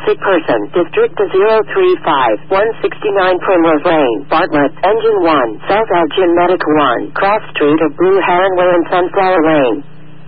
sick person. District 035, 169 Primrose Lane, Bartlett, Engine 1, South Elgin Medical 1, Cross Street of Blue Heron Way and Sunflower Lane.